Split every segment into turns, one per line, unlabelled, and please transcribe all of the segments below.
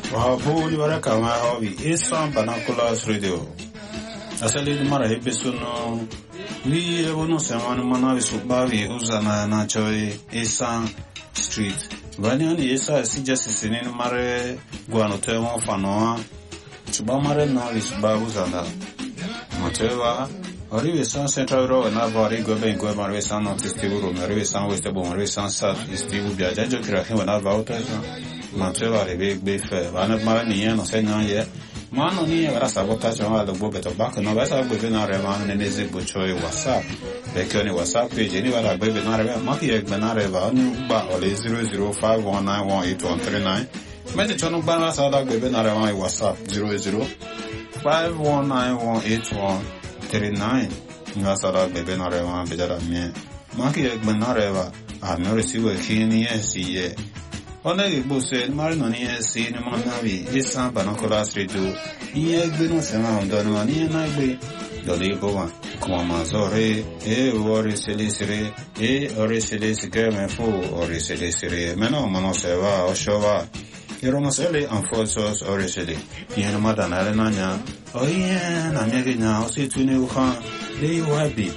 Wahapuli waraka mahawi Islam Banakulas Radio. Asali mara hebesuno vi evono semana manavi subavi uzana na choi Islam Street. Vaniani Isa si just sinin mare guanotemo fanoa. Subamare na vi subavu zanda. Motewa Arrive San Central Road na vari gobe in gobe Arrive San Nortistivu Room, Arrive San Westebo, Arrive San South Istivu Biajajo Kirahi when Alvautas, Montreal Arrive Befe, Vanat Maranian or Senaya, Mano Nia Sabotage on the book at back and Novasa within our Revan and Neze Buchoy WhatsApp. They can WhatsApp page anywhere I baby Nareva, Maki Benareva, Nuba or 0051918139. Medichon Banas Ada Baby Nareva WhatsApp 0051918139. Ngasara bebe na rewa bejara mie. Maki egbe na rewa. Ame resiwe kini yesi ye. Onegi buse marino ni yesi ni manavi. Isa banakola sridu. Iye egbe no sema ondonu ani ye na egbe. Doli bowa. Kuma mazore. Ori selisire. Ori selisire mefu. Ori selisire. Meno monoseva. Oshowa. Yeromosele anfosos oresele. Yeno madana nanya. Oye na miege nya osi tuni uha. Lei wabi.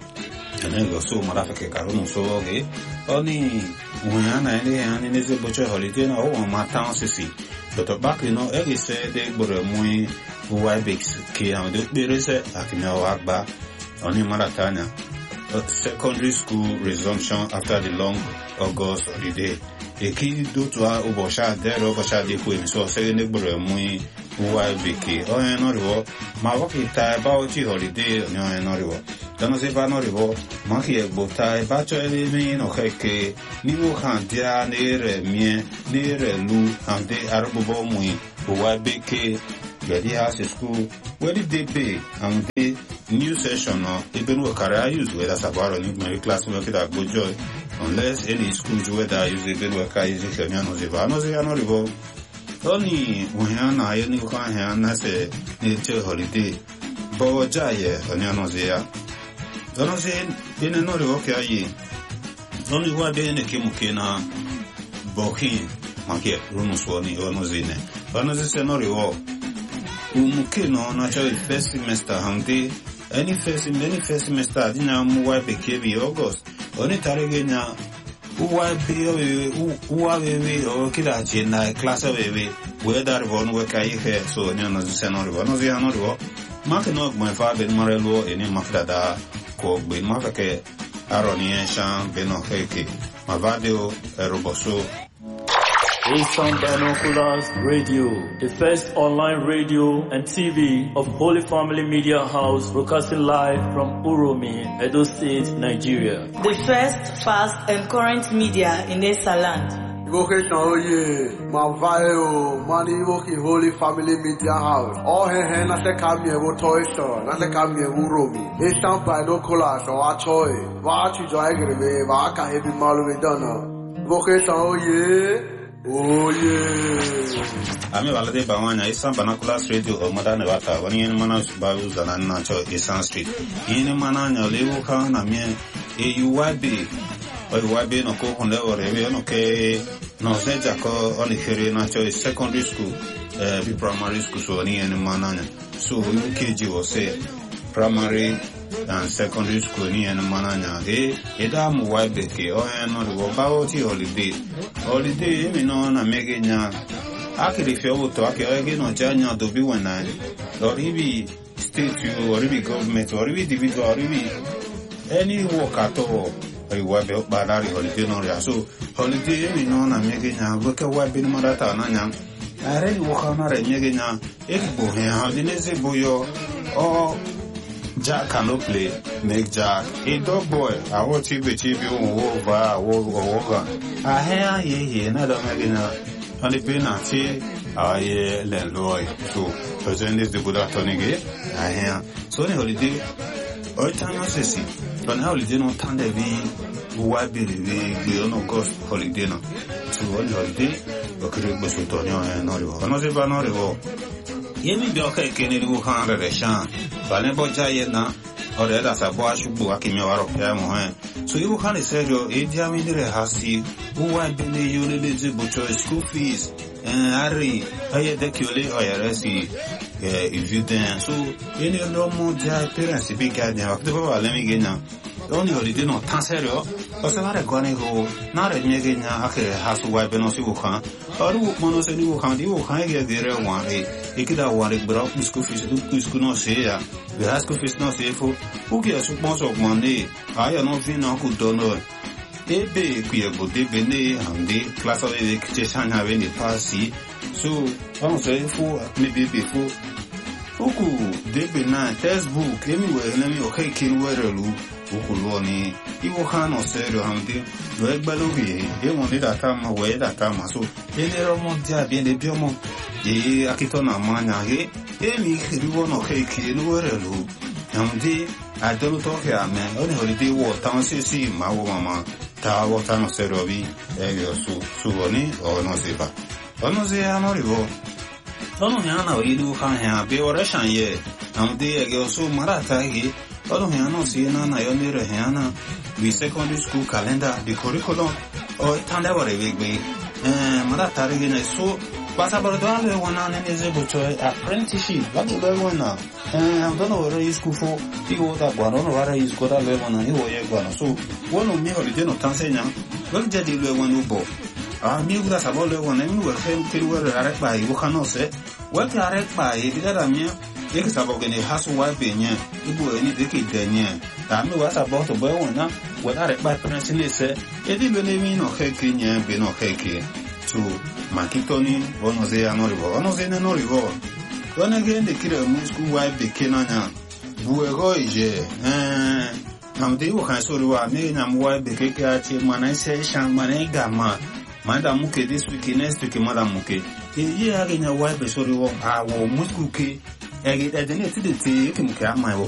Anego so marafake karuno so oge. Oni uyana ele yani neze boche holiday na o matan sisi. But back you know ege se de gbore mui wabix ki am de berese akina wagba. Oni maratanya. Secondary school resumption after the long August holiday. Eki do to a ubosha dero bosha de ku so se ne gboro mu wa biki o en no riwo ma wo ki ta ba o ti holiday no en no riwo dano se ba no riwo ma ki e bo ta ba cho ele mi no keke ni wo kan dia ne re mie ne re lu ande arbo bo mu wa biki Gedi House School where did they pay and the new session no even work I use whether sabaro ni my class work that go joy unless any schools whether use even work I use no se no rivo only when I any kan he na se nature holiday bo jaye onya no se ya no se in no rivo ke ayi only wa be ne kimuke na bokin make rumus woni ono zine ono se no rivo Umuke no na cho first semester hande any first semester dina mu wa bekebi August oni tarege nya uwa be uwa we o kila jina class we whether one we kai he so nya no se no ro no zia no ro mak no my father marelo eni mafdada ko be mafake aroni enshan be no heke mavadeo roboso
Islam Binoculars Radio, the first online radio and TV of Holy Family Media House, broadcasting live from Uromi, Edo State, Nigeria.
The first, fast and current media in Esa land.
Vocation oye, Mavayo, Mani Woki Holy Family Media House. All he na se kamye wo toy store, na se kamye Uromi. Islam Binoculars o achoy, wa chi jo agreme, wa ka hebi malu we dona. Vocation oye. Oh yeah.
Ami walade bawanya Islam Binoculars Radio o modane wata wani yen mana babu zana na cho Islam Street. Yen mana nya lewu ka na me UYB. UYB no ko honde ore no ke no se jako oni here na cho secondary school bi primary school so ni yen mana nya. So UKG was say primary and secondary school ni en mananya eda mu wa beke o en no go ba o ti holiday mi no na megenya akiri fe o to akiri no janya do bi wona lori bi state you or bi government or bi individual or bi any work at all I wa be ba na holiday no ria so holiday mi no na megenya go ke wa bi no data na nya are wo kana re megenya e bo he ha dinese boyo o Jack cannot play, make Jack. A dog boy, I want to be over, I hear ye, another magina. On the penalty, I hear Lenroy. So, present is the good attorney. I hear. So, the holiday, all time I see. But now, you don't turn the V, why be the August holiday? So, on holiday, okay, but with Tonio and Norivo. Another Banorivo. Yemi be okay, Kenny who can't reshan. Balebo Jayena, or the other Sabuashu Buakimi or Piamo. So you can say your Idiamini Hasi, who had been the University Butcher school fees, Ari aye de kiole oyaresi evident so any no more their parents be guardian of the baba let me get now only holiday no tan serio o se mare gone ho na re nye genya akere hasu wa be no si wo kan oru mono se ni wo kan di wo kan ge dire wan ikida wa re bro school fees du school no se ya the school fees no se fo o ke so pon so money aya no fin no ku dono ebe kuye go de bene ande class of the kitchen have any passy so on say fo maybe before oku de bena textbook anywhere na mi okay kin werelu oku lo ni iwo kan no serio ande lo egbalo ge e won de data ma we data ma so ene ro mo dia bien de biomo e akito na manya he e mi riwo no okay kin werelu ande adolo to ke ame oni holiday wo tan si ma wo mama ta wo tan no serio bi e su oni o no se ba ono se anorivo ono nyana oyidu kan ha be ora shanye amde ege so marata ge ono nyana si na yo nere hana we secondary school calendar the curriculum o tanda wore be marata ge na so pasa por do ale wana ne ze bocho apprenticeship la do wana amdono ora school fo iwo da gwaro no wara is ko da le wana iwo ye gwaro so wono mi holiday no tansenya lo je di le wana bo mi guda sabo le wana mi wo khem kiru wa ra ba yi wo kanose wa ka ra ba yi bi da mi e ke sabo ge ne hasu wa be nya ibu eni de ke de nya ta mi wa sabo to bo wana wa ra ba prince le se e di le mi no ke ke nya be no ke ke so makitoni wono ze anorivo ono ze ne norivo wana ge de kire mu school wa be ke na nya bu e go ije amde wo kan so ri wa me na mu wa be ke ke ati mana se shan mana gama Madam Muke this week, next week, Madam Muke. Ye again, your wife is sorry, I will must cook. I get at the net to the tea, you can come my